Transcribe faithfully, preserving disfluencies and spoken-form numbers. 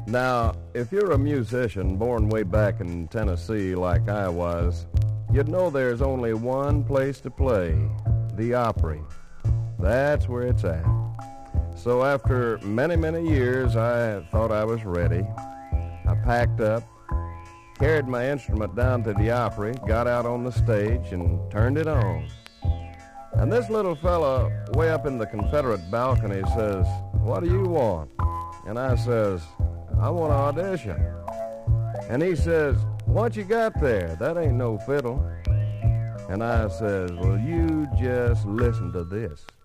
Now, if you're a musician born way back in Tennessee like I was, you'd know there's only one place to play, the Opry. That's where it's at. So after many, many years, I thought I was ready. I packed up, carried my instrument down to the Opry, got out on the stage, and turned it on. And this little fella way up in the Confederate balcony says, "What do you want?" And I says, "I want to audition." And he says, "What you got there? That ain't no fiddle." And I says, "Well, you just listen to this."